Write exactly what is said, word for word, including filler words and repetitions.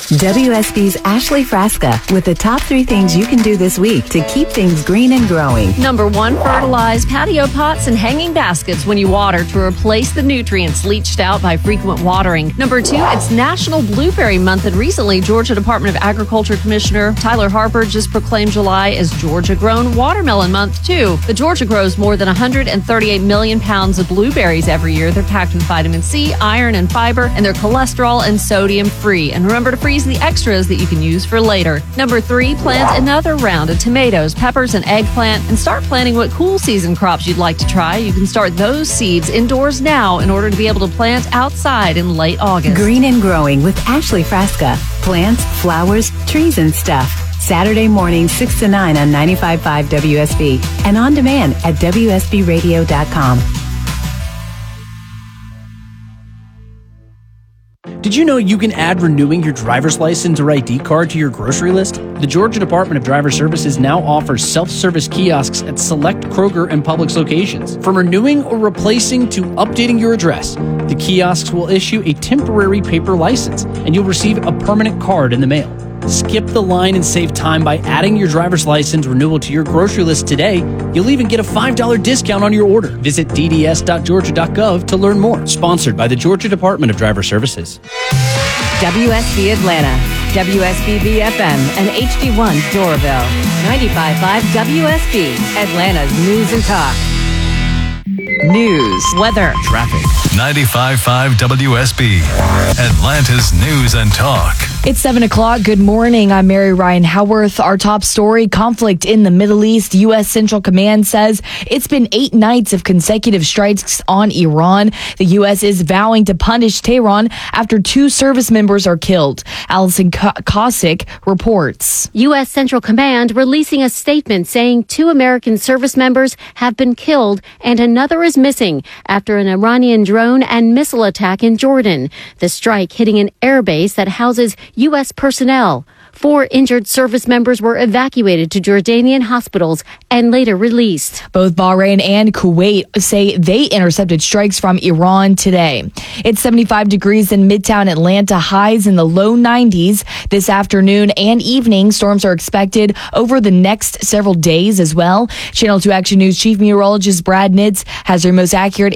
W S B's Ashley Frasca with the top three things you can do this week to keep things green and growing. Number one, fertilize patio pots and hanging baskets when you water to replace the nutrients leached out by frequent watering. Number two, it's National Blueberry Month, and recently Georgia Department of Agriculture Commissioner Tyler Harper just proclaimed July as Georgia Grown Watermelon Month, too. The Georgia grows more than one hundred thirty-eight million pounds of blueberries every year. They're packed with vitamin C, iron, and fiber, and they're cholesterol and sodium free. And remember to freeze the extras that you can use for later. Number three, plant another round of tomatoes, peppers, and eggplant, and start planting what cool season crops you'd like to try. You can start those seeds indoors now in order to be able to plant outside in late August. Green and growing with Ashley Frasca. Plants, flowers, trees, and stuff. Saturday morning, six to nine on ninety-five point five W S B and on demand at W S B radio dot com. Did you know you can add renewing your driver's license or I D card to your grocery list? The Georgia Department of Driver Services now offers self-service kiosks at select Kroger and Publix locations. From renewing or replacing to updating your address, the kiosks will issue a temporary paper license, and you'll receive a permanent card in the mail. Skip the line and save time by adding your driver's license renewal to your grocery list today. You'll even get a five dollars discount on your order. Visit d d s dot georgia dot gov to learn more. Sponsored by the Georgia Department of Driver Services. W S B Atlanta, W S B B F M, and H D one Doraville. ninety-five point five W S B, Atlanta's News and Talk. News, weather, traffic. ninety-five point five W S B, Atlanta's News and Talk. It's seven o'clock. Good morning. I'm Mary Ryan Howarth. Our top story, conflict in the Middle East. U S Central Command says it's been eight nights of consecutive strikes on Iran. The U S is vowing to punish Tehran after two service members are killed. Allison Cossack reports. U S Central Command releasing a statement saying two American service members have been killed and another is missing after an Iranian drone and missile attack in Jordan. The strike hitting an airbase that houses U S personnel. Four injured service members were evacuated to Jordanian hospitals and later released. Both Bahrain and Kuwait say they intercepted strikes from Iran today. It's seventy-five degrees in Midtown Atlanta, highs in the low nineties. This afternoon and evening, storms are expected over the next several days as well. Channel two Action News Chief Meteorologist Brad Nitz has your most accurate